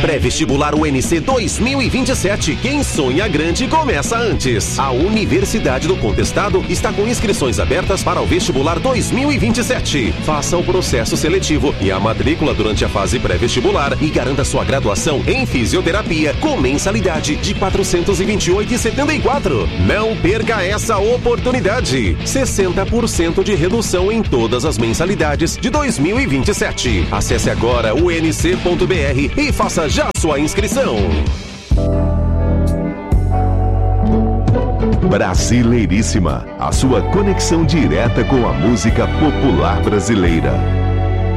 Pré-vestibular UNC 2027. Quem sonha grande começa antes. A Universidade do Contestado está com inscrições abertas para o vestibular 2027. Faça o processo seletivo e a matrícula durante a fase pré-vestibular e garanta sua graduação em fisioterapia com mensalidade de R$ 428,74. Não perca essa oportunidade. 60% de redução em todas as mensalidades de 2027. Acesse agora unc.br e faça já sua inscrição. Brasileiríssima, a sua conexão direta com a música popular brasileira.